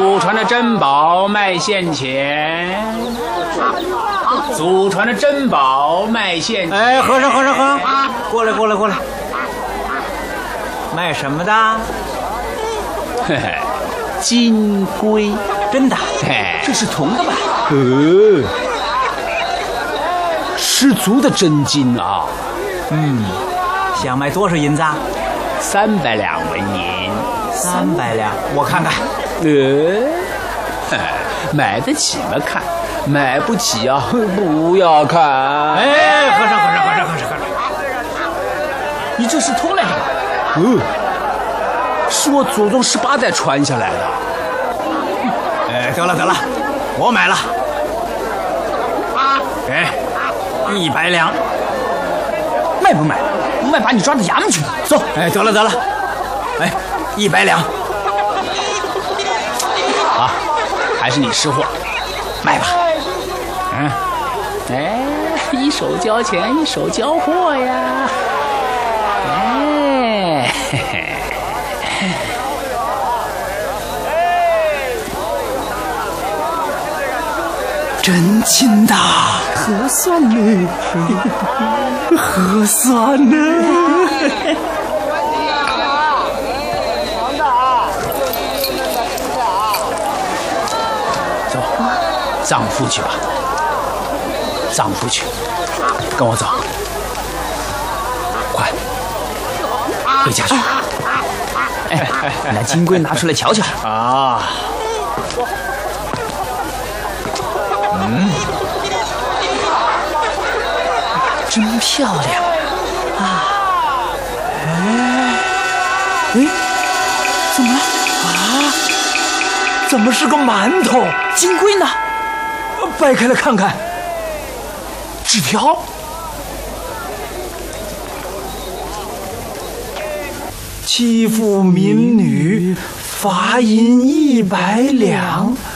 祖传的珍宝卖现钱，祖传的珍宝卖现钱。 哎，和尚，过来，卖什么的？ 嘿嘿，金龟， 真的？ 嘿， 这是铜的吧？十足的真金啊！ 想卖多少银子啊 ？300两纹银。 300两，我看看。 买得起吗？看，买不起啊，不要看。 哎，和尚， 你这是偷来的吧？是我祖宗18代传下来的。 哎，得了，我买了。哎，100两， 卖不卖？不卖把你抓到衙门去。走。 哎，得了。哎，100两。 啊，还是你识货，卖吧。一手交钱，一手交货呀。 真金的，合算呢，合算呢。 走，葬夫去吧，葬夫去，跟我走，快，回家去。 把金龟拿出来瞧瞧啊！ 真漂亮啊！怎么了啊？怎么是个馒头？金龟呢？掰开了看看，纸条。欺负民女，罚银100两。